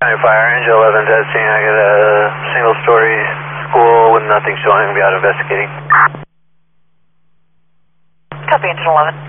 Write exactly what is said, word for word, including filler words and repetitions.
Fire, Engine eleven testing. I got a single story school with nothing showing. I'll be out investigating. Copy, Engine eleven.